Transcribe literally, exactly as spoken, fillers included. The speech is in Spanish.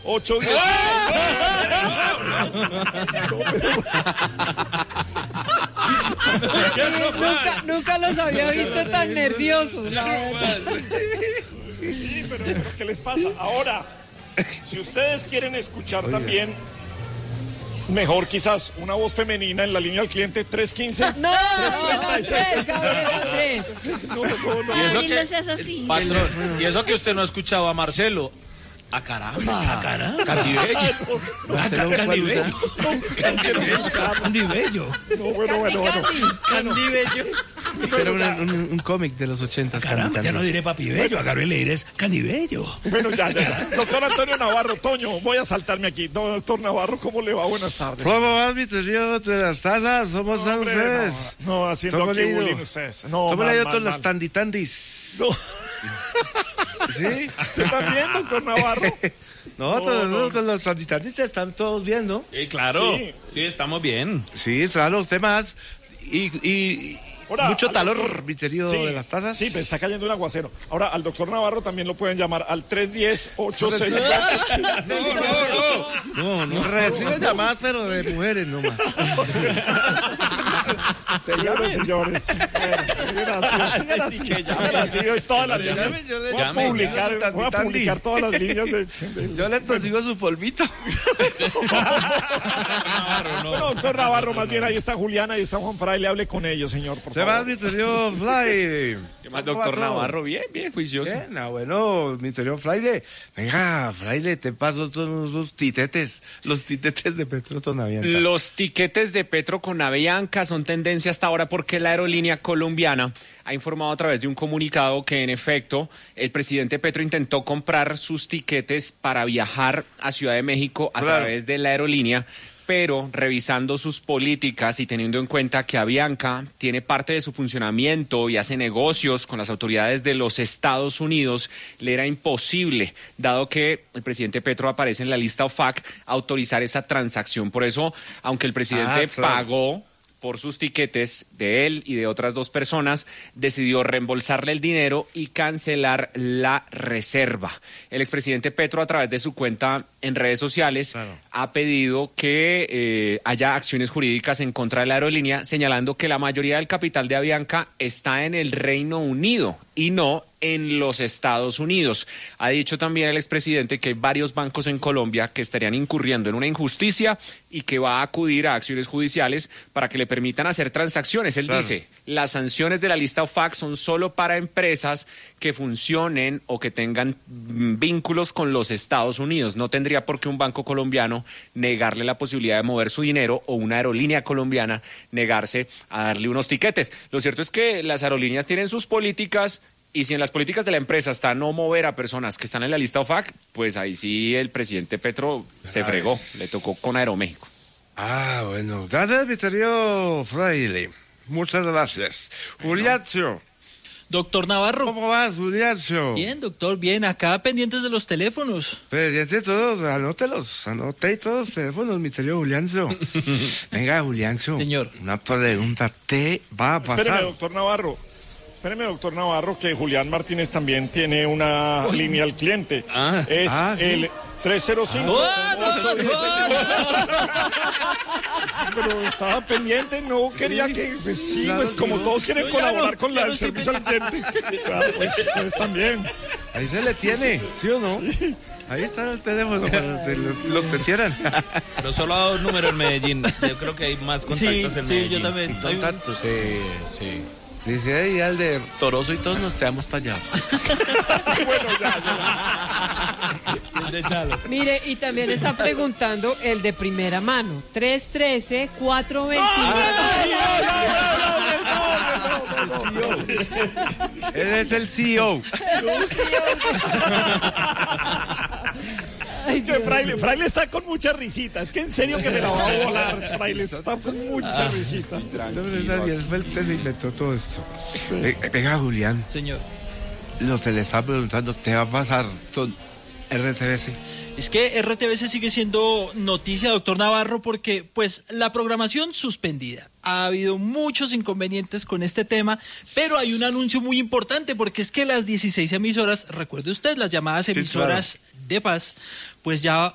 ocho diez. nunca, nunca los había visto tan nerviosos, la verdad. Sí, pero, pero ¿qué les pasa? Ahora, si ustedes quieren escuchar Oiga. también, mejor quizás una voz femenina en la línea al cliente tres quince. No, tres, Gabriel, tres. No, no, no. Y eso Ay, que, no seas así. patrón, y eso que usted no ha escuchado a Marcelo. ¡A caramba! ¡A caramba! ¡Candibello! Marcelo Candibello. Candibello. No, bueno, bueno, bueno. Candibello. Era un, un, un cómic de los ochentas. Caramba, ya no diré papi bello, a Gabriel le diré Candibello. Bueno, ya, ya. Doctor Antonio Navarro, Toño, voy a saltarme aquí. No, doctor Navarro, ¿cómo le va? Buenas tardes. ¿Cómo va mi señor de las tazas? ¿Cómo están Hombre, ustedes? No, no haciendo ¿Cómo aquí le ha ido? bullying ustedes. No, ¿Cómo mal, le ha ido mal, todas mal. las tanditandis? No. ¿Sí? ¿Usted también, doctor Navarro? No, No, todos no. los, los tanditandis están todos viendo. Sí, claro. Sí. Sí, estamos bien. Sí, claro, usted más. Y, y Ahora, mucho al talor, doctor- mi querido Sí, de las tazas. Sí, pero está cayendo un aguacero. Ahora, al doctor Navarro también lo pueden llamar al tres uno cero, ocho seis dos. No, no, no. No, no. Recibe llamadas, pero de mujeres nomás. Señores, señores. Bueno, gracias. Sigan así, sigan así hoy todas las líneas. Voy a Llame, publicar, llame, voy a tandi, publicar todas las líneas de... de- Yo le consigo su polvito. Bueno, doctor Navarro, más bien ahí está Juliana, ahí está Juan Fraile, hable con ellos, señor, por Se va, favor. mi señor Fly. ¿Qué más, doctor Navarro? Bien, bien, juicioso. Bien, ah, bueno, mi señor Fraile. Venga, Fraile, te paso todos esos titetes, los titetes de Petro Tonavianta. Los tiquetes de Petro con Avianca son tendencia hasta ahora porque la aerolínea colombiana ha informado a través de un comunicado que en efecto el presidente Petro intentó comprar sus tiquetes para viajar a Ciudad de México a Claro. través de la aerolínea, pero revisando sus políticas y teniendo en cuenta que Avianca tiene parte de su funcionamiento y hace negocios con las autoridades de los Estados Unidos, le era imposible, dado que el presidente Petro aparece en la lista O F A C, autorizar esa transacción. Por eso, aunque el presidente Ah, claro. pagó por sus tiquetes de él y de otras dos personas, decidió reembolsarle el dinero y cancelar la reserva. El expresidente Petro, a través de su cuenta en redes sociales, Claro. ha pedido que eh, haya acciones jurídicas en contra de la aerolínea, señalando que la mayoría del capital de Avianca está en el Reino Unido y no en los Estados Unidos. Ha dicho también el expresidente que hay varios bancos en Colombia que estarían incurriendo en una injusticia y que va a acudir a acciones judiciales para que le permitan hacer transacciones. Él Claro. dice, las sanciones de la lista O F A C son solo para empresas que funcionen o que tengan mm, vínculos con los Estados Unidos. No tendría por qué un banco colombiano negarle la posibilidad de mover su dinero o una aerolínea colombiana negarse a darle unos tiquetes. Lo cierto es que las aerolíneas tienen sus políticas. Y si en las políticas de la empresa está no mover a personas que están en la lista O F A C, pues ahí sí el presidente Petro se Ah, fregó, es- le tocó con Aeroméxico. Ah, bueno. Gracias, mi querido Fraile. Muchas gracias. Juliacio. Doctor Navarro. ¿Cómo vas, Juliacio? Bien, doctor, bien. Acá pendientes de los teléfonos. Pendiente todos, anótelos, anoté todos los teléfonos, mi querido Juliancio. Venga, Juliancio. Señor. Una pregunta, ¿te va a pasar? Espéreme, doctor Navarro. Espéreme, doctor Navarro, que Julián Martínez también tiene una línea al cliente. Ah. es Ah, sí. el tres cero cinco. ¡Oh, no, no, Pero estaba pendiente, no quería que, pues sí, Claro, pues como sí, todos quieren no, ya colaborar no, con ya la no del estoy servicio al cliente. Claro, pues ustedes también. Ahí se le tiene, ¿sí o no? Ahí está el teléfono para que los, los que quieran. Pero solo ha dado un número en Medellín. Yo creo que hay más contactos Sí, en sí, Medellín. yo también. Hay un- Contactos. Sí, sí. Dice ahí al de Toroso y todos nos quedamos para allá. Bueno, ya, ya. De Chalo. Mire, y también está preguntando el de primera mano. tres uno tres, cuatro dos nueve. Él es el C E O. Ay, que Fraile, Fraile está con mucha risita. Es que en serio que me la va a volar, Fraile. Está con mucha risita. Él fue el que se inventó todo esto. Sí. Eh, Venga, Julián, Señor. lo que le estaba preguntando, ¿te va a pasar con R T V C? Es que R T V C sigue siendo noticia, doctor Navarro, porque pues la programación suspendida. Ha habido muchos inconvenientes con este tema, pero hay un anuncio muy importante porque es que las dieciséis emisoras, recuerde usted, las llamadas emisoras de paz, pues ya